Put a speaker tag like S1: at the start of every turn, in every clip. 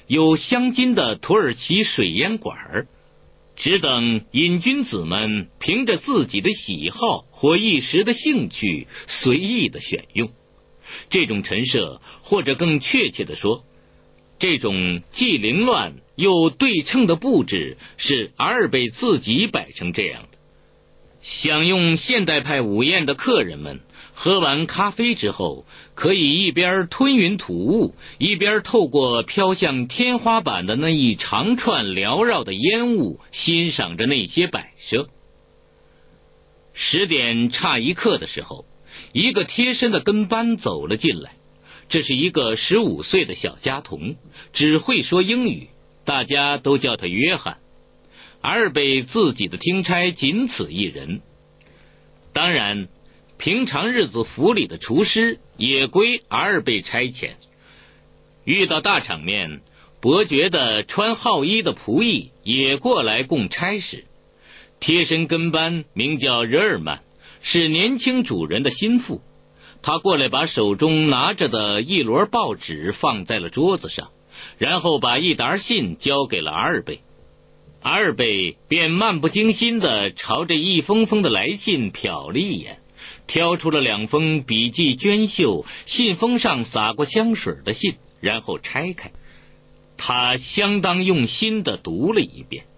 S1: 有镶金的土耳其水烟管，只等瘾君子们凭着自己的喜好或一时的兴趣随意的选用。这种陈设，或者更确切地说，这种既凌乱又对称的布置，是阿尔贝自己摆成这样的。享用现代派午宴的客人们，喝完咖啡之后，可以一边吞云吐雾，一边透过飘向天花板的那一长串缭绕的烟雾，欣赏着那些摆设。10点差1刻的时候，一个贴身的跟班走了进来。这是一个15岁的小家童，只会说英语，大家都叫他约翰。阿尔贝自己的听差仅此一人。当然，平常日子府里的厨师也归阿尔贝差遣。遇到大场面，伯爵的穿号衣的仆役也过来供差事。贴身跟班名叫热尔曼，是年轻主人的心腹。他过来把手中拿着的一摞报纸放在了桌子上，然后把一沓信交给了阿尔贝。阿尔贝便漫不经心地朝着一封封的来信瞟了一眼，挑出了2封笔迹娟秀、信封上撒过香水的信，然后拆开。他相当用心地读了一遍。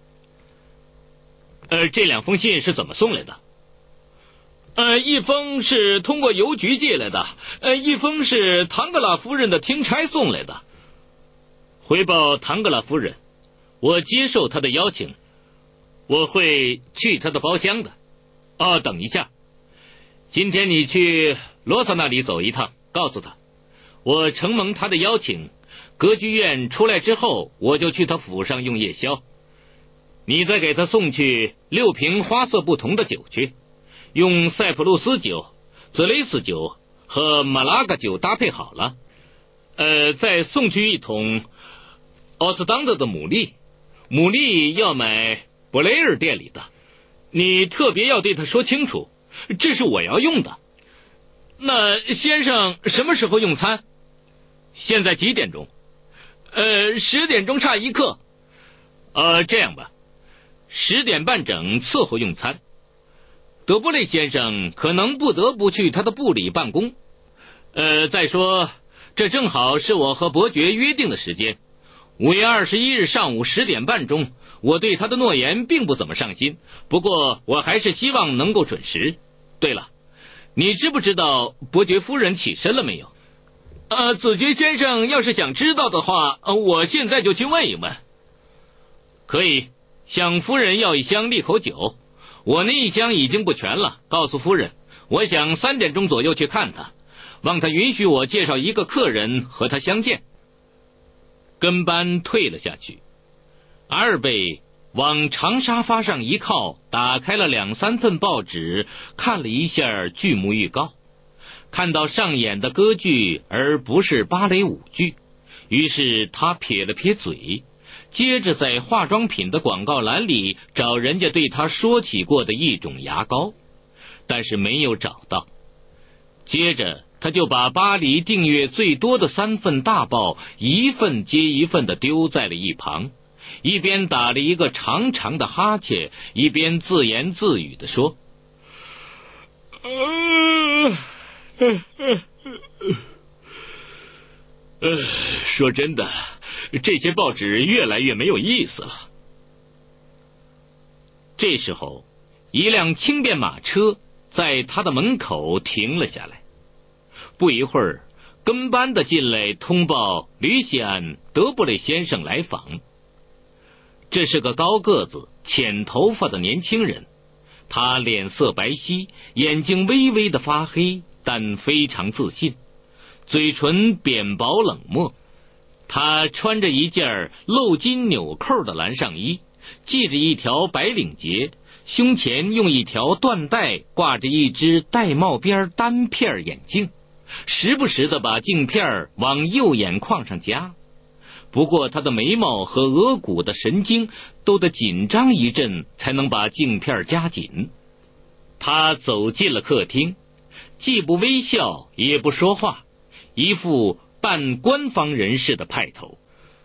S1: 这2封信是怎么送来的？一封是通过邮局寄来的，一封是唐格拉夫人的听差送来的。回报唐格拉夫人，我接受她的邀请，我会去她的包厢的。等一下，今天你去罗萨那里走一趟，告诉她，我承蒙她的邀请，歌剧院出来之后，我就去她府上用夜宵。你再给她送去6瓶花色不同的酒去。用塞浦路斯酒、泽雷斯酒和马拉嘎酒搭配好了，再送去1桶奥斯当德的牡蛎要买博雷尔店里的，你特别要对他说清楚，这是我要用的。那先生什么时候用餐？现在几点钟？10点钟差1刻。这样吧，10点半整伺候用餐。德布雷先生可能不得不去他的部里办公。再说，这正好是我和伯爵约定的时间。5月21日上午10点半钟，我对他的诺言并不怎么上心，不过我还是希望能够准时。对了，你知不知道伯爵夫人起身了没有？子爵先生要是想知道的话，我现在就去问一问。可以，向夫人要1箱利口酒。我那1箱已经不全了，告诉夫人，我想3点钟左右去看她，望她允许我介绍一个客人和她相见。跟班退了下去，阿尔贝往长沙发上一靠，打开了2、3份报纸，看了一下剧目预告，看到上演的歌剧而不是芭蕾舞剧，于是他撇了撇嘴，接着在化妆品的广告栏里找人家对他说起过的一种牙膏，但是没有找到。接着他就把巴黎订阅最多的3份大报一份接一份地丢在了一旁，一边打了一个长长的哈欠，一边自言自语地说，说真的，这些报纸越来越没有意思了。这时候，一辆轻便马车在他的门口停了下来。不一会儿，跟班的进来通报吕西安·德布雷先生来访。这是个高个子、浅头发的年轻人，他脸色白皙，眼睛微微的发黑，但非常自信，嘴唇扁薄冷漠。他穿着一件镂金纽扣的蓝上衣，系着一条白领结，胸前用一条缎带挂着一只玳瑁边单片眼镜，时不时地把镜片往右眼眶上夹。不过他的眉毛和额骨的神经都得紧张一阵才能把镜片夹紧。他走进了客厅，既不微笑也不说话，一副半官方人士的派头。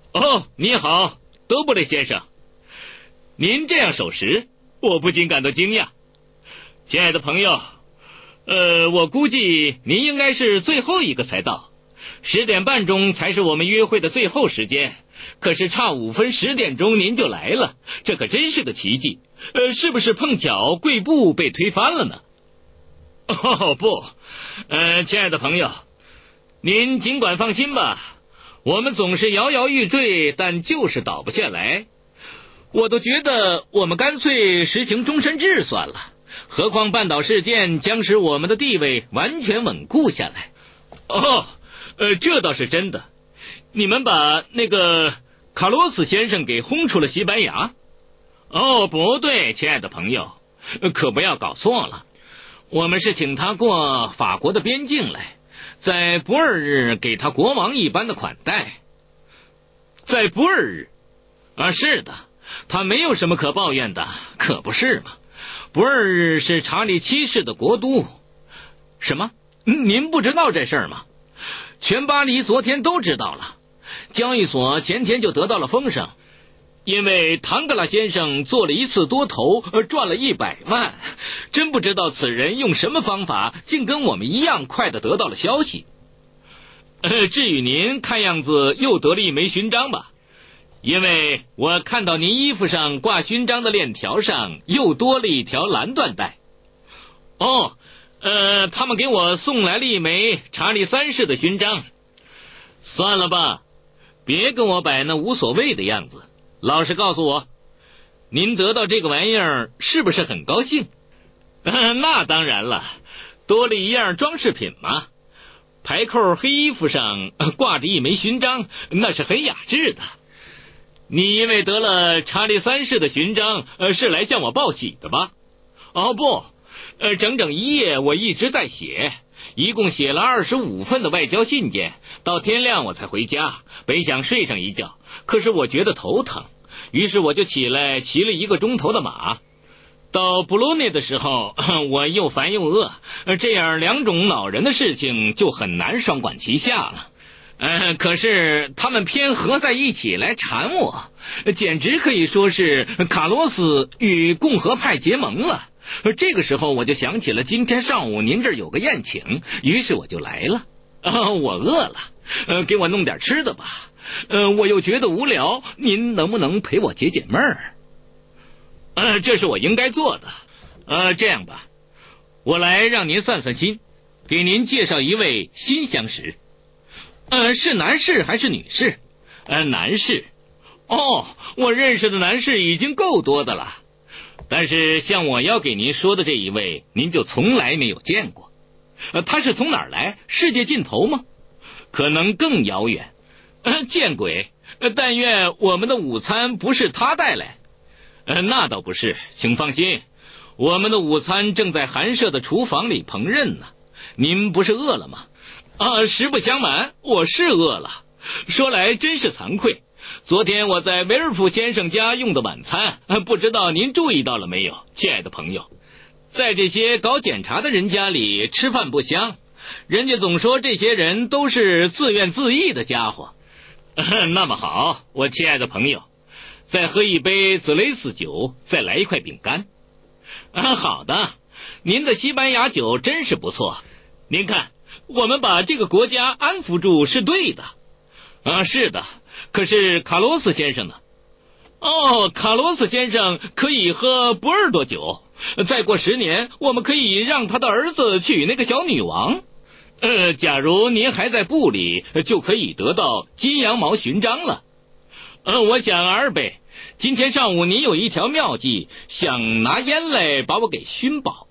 S1: 哦，你好，德布雷先生。您这样守时，我不禁感到惊讶。亲爱的朋友，我估计您应该是最后一个才到，10点半钟才是我们约会的最后时间。可是差5分10点钟您就来了，这可真是个奇迹。是不是碰巧贵部被推翻了呢？哦不，亲爱的朋友，您尽管放心吧，我们总是摇摇欲坠，但就是倒不下来。我都觉得我们干脆实行终身制算了，何况半岛事件将使我们的地位完全稳固下来。哦，这倒是真的。你们把那个卡洛斯先生给轰出了西班牙？哦，不对，亲爱的朋友，可不要搞错了。我们是请他过法国的边境来，在不二日给他国王一般的款待。在不二日？啊，是的，他没有什么可抱怨的，可不是吗？不二日是查理七世的国都。什么？您不知道这事儿吗？全巴黎昨天都知道了，交易所前天就得到了风声，因为唐格拉先生做了一次多头，赚了100万。真不知道此人用什么方法，竟跟我们一样快地得到了消息。至于您，看样子又得了一枚勋章吧？因为我看到您衣服上挂勋章的链条上又多了一条蓝缎带。哦，他们给我送来了一枚查理3世的勋章。算了吧，别跟我摆那无所谓的样子，老实告诉我，您得到这个玩意儿是不是很高兴？那当然了，多了一样装饰品嘛。排扣黑衣服上挂着一枚勋章，那是很雅致的。你因为得了查理3世的勋章，是来向我报喜的吧？哦不，整整1夜我一直在写，一共写了25份的外交信件，到天亮我才回家。本想睡上一觉，可是我觉得头疼，于是我就起来骑了1个钟头的马。到布罗内的时候，我又烦又饿，这样2种恼人的事情就很难双管齐下了。可是他们偏合在一起来缠我，简直可以说是卡洛斯与共和派结盟了。这个时候我就想起了今天上午您这儿有个宴请，于是我就来了。我饿了，给我弄点吃的吧。我又觉得无聊，您能不能陪我解解闷儿？这是我应该做的。这样吧，我来让您散散心，给您介绍一位新相识。是男士还是女士？男士。哦，我认识的男士已经够多的了，但是像我要给您说的这一位，您就从来没有见过。他是从哪儿来？世界尽头吗？可能更遥远。见鬼！但愿我们的午餐不是他带来。那倒不是，请放心，我们的午餐正在寒舍的厨房里烹饪呢。您不是饿了吗？实不相瞒，我是饿了。说来真是惭愧，昨天我在维尔夫先生家用的晚餐，不知道您注意到了没有，亲爱的朋友。在这些搞检查的人家里吃饭不香，人家总说这些人都是自怨自艾的家伙。那么好，我亲爱的朋友，再喝一杯泽雷斯酒，再来一块饼干。好的，您的西班牙酒真是不错。您看，我们把这个国家安抚住是对的。是的，可是卡洛斯先生呢？卡洛斯先生可以喝波尔多酒，再过10年，我们可以让他的儿子娶那个小女王。假如您还在部里，就可以得到金羊毛勋章了。我想阿尔贝，今天上午您有一条妙计，想拿烟来把我给熏饱。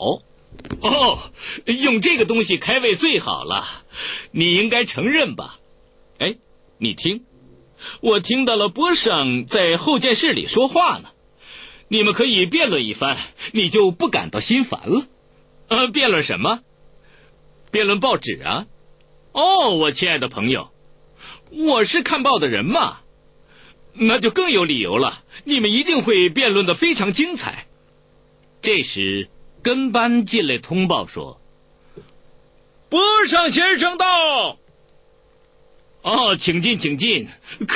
S1: 用这个东西开胃最好了，你应该承认吧？你听，我听到了波尚在后见室里说话呢。你们可以辩论一番，你就不感到心烦了。辩论什么？辩论报纸啊。我亲爱的朋友，我是看报的人嘛。那就更有理由了，你们一定会辩论得非常精彩。这时跟班进来通报说，波尚先生到。请进请进，